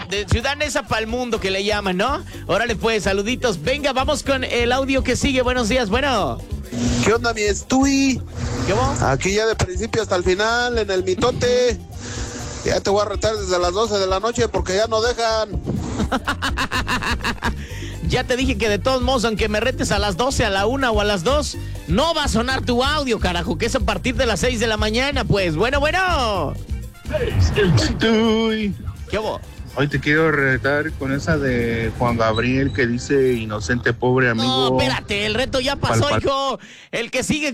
de Ciudad Neza para el mundo que le llaman, ¿no? Órale pues, saluditos. Venga, vamos con el audio que sigue. Buenos días, bueno. ¿Qué onda, mi Estui? ¿Qué vamos? Aquí ya de principio hasta el final, en el mitote. Ya te voy a retar desde las 12 de la noche porque ya no dejan. Ya te dije que de todos modos, aunque me retes a las 12, a la 1 o a las 2, no va a sonar tu audio, carajo, que es a partir de las 6 de la mañana, pues. Bueno. Estoy. ¿Qué hubo? Hoy te quiero retar con esa de Juan Gabriel que dice inocente pobre amigo. No, espérate, el reto ya pasó, hijo. El que sigue,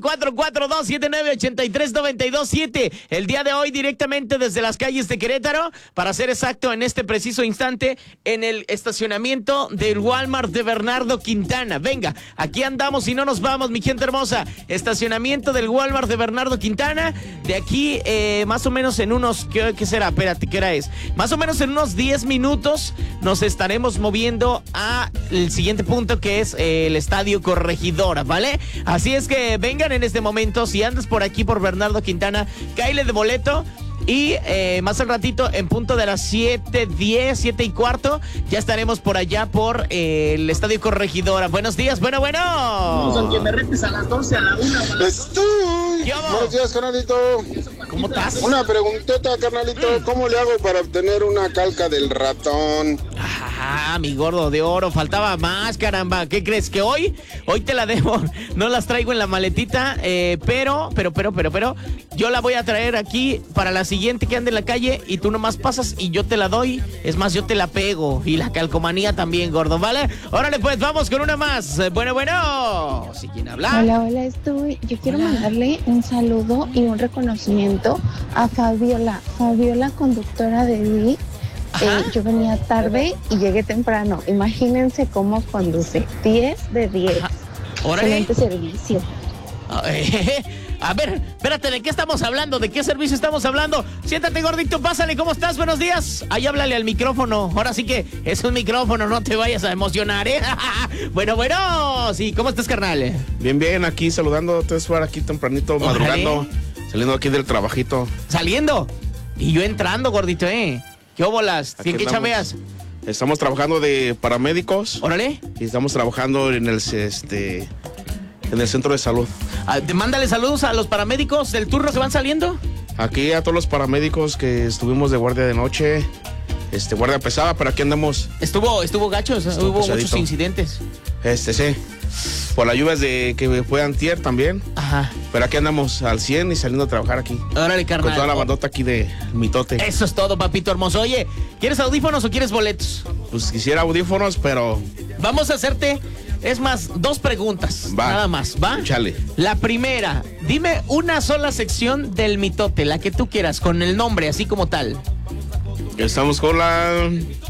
442-7983-927. El día de hoy, directamente desde las calles de Querétaro, para ser exacto, en este preciso instante, en el estacionamiento del Walmart de Bernardo Quintana. Venga, aquí andamos y no nos vamos, mi gente hermosa. Estacionamiento del Walmart de Bernardo Quintana. De aquí, más o menos en unos, ¿qué será? Espérate, ¿qué hora es? Más o menos en unos 10 minutos nos estaremos moviendo a el siguiente punto, que es el Estadio Corregidora, ¿vale? Así es que vengan en este momento. Si andas por aquí por Bernardo Quintana, cáele de boleto. Y más al ratito, en punto de las 7:10, 7:15, ya estaremos por allá por el Estadio Corregidora. Buenos días, bueno. Aunque me retes a las 12, a la 1. Estoy. Buenos días, carnalito. ¿Cómo estás? Una preguntota, carnalito. ¿Cómo le hago para obtener una calca del ratón? Ah, mi gordo de oro, faltaba más, caramba. ¿Qué crees? ¿Que hoy te la debo? No las traigo en la maletita, pero yo la voy a traer aquí para la siguiente que ande en la calle y tú nomás pasas y yo te la doy. Es más, yo te la pego. Y la calcomanía también, gordo, ¿vale? Órale, pues, vamos con una más. Bueno. ¿Sí, quién habla? Hola, yo quiero mandarle un saludo y un reconocimiento a Fabiola, conductora de Didi. Yo venía tarde y llegué temprano. Imagínense cómo conduce. 10 de 10. Excelente servicio. A ver, espérate, ¿de qué estamos hablando? ¿De qué servicio estamos hablando? Siéntate, gordito, pásale, ¿cómo estás? Buenos días. Ahí háblale al micrófono. Ahora sí que es un micrófono, no te vayas a emocionar, ¿eh? Bueno, sí, ¿cómo estás, carnal? Bien, aquí saludando, te estoy aquí tempranito, madrugando, saliendo aquí del trabajito. ¿Saliendo? Y yo entrando, gordito, ¿eh? ¿Qué óbolas? ¿En qué chameas? Estamos trabajando de paramédicos. Órale. Y estamos trabajando en el centro de salud. Mándale saludos a los paramédicos del turno que van saliendo. Aquí a todos los paramédicos que estuvimos de guardia de noche, guardia pesada, pero aquí andamos. Estuvo gacho, hubo pesadito. Muchos incidentes. Sí. Por las lluvias que fue antier también. Ajá. Pero aquí andamos al 100 y saliendo a trabajar aquí. Órale, carnal. Con toda la bandota aquí de mitote. Eso es todo, papito hermoso. Oye, ¿quieres audífonos o quieres boletos? Pues quisiera audífonos, pero... Vamos a hacerte, es más, 2 preguntas. Va. Nada más, ¿va? Échale. La primera, dime una sola sección del mitote, la que tú quieras, con el nombre, así como tal. Estamos con la...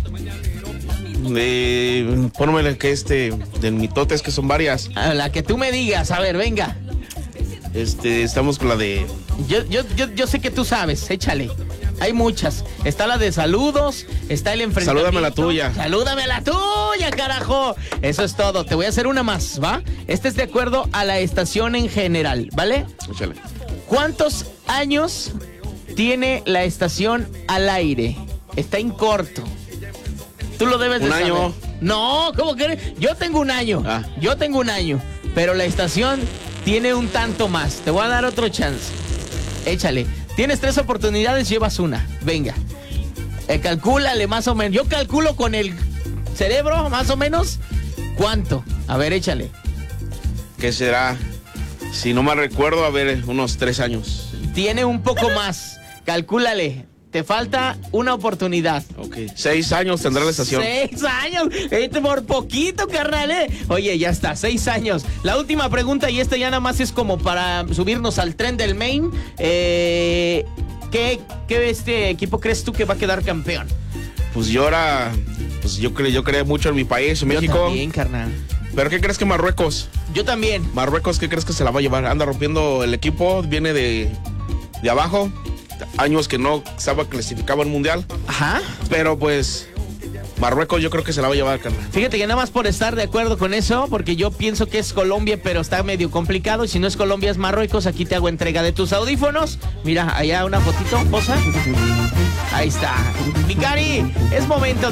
Pónmele que del mitote, es que son varias. La que tú me digas, a ver, venga. Estamos con la de... Yo sé que tú sabes, échale. Hay muchas. Está la de saludos, está el enfrentamiento. Salúdame a la tuya. Salúdame a la tuya, carajo. Eso es todo. Te voy a hacer una más, ¿va? Este es de acuerdo a la estación en general, ¿vale? Échale. ¿Cuántos años tiene la estación al aire? Está en corto. Tú lo debes de saber. Un año. No, ¿cómo que? Yo tengo un año. Yo tengo un año. Pero la estación tiene un tanto más. Te voy a dar otro chance. Échale. Tienes 3 oportunidades, llevas una. Venga. Calcúlale más o menos. Yo calculo con el cerebro, más o menos, ¿cuánto? A ver, échale. ¿Qué será? Si no mal recuerdo, a ver, unos 3 años. Tiene un poco más. Calcúlale. Te falta una oportunidad. Ok. 6 años tendrá la estación. 6 años. Por poquito, carnal, Oye, ya está, 6 años. La última pregunta, y esta ya nada más es como para subirnos al tren del Maine. ¿Qué equipo crees tú que va a quedar campeón? Pues yo creo mucho en mi país, en México. Yo también, carnal. ¿Pero qué crees que Marruecos? Yo también. Marruecos, ¿qué crees que se la va a llevar? Anda rompiendo el equipo, viene de abajo. Años que no estaba clasificado al mundial. Ajá. Pero pues Marruecos yo creo que se la va a llevar, carnal. Fíjate que nada más por estar de acuerdo con eso, porque yo pienso que es Colombia, pero está medio complicado. Y si no es Colombia, es Marruecos. Aquí te hago entrega de tus audífonos. Mira, allá una fotito, posa. Ahí está. Mi Cari, es momento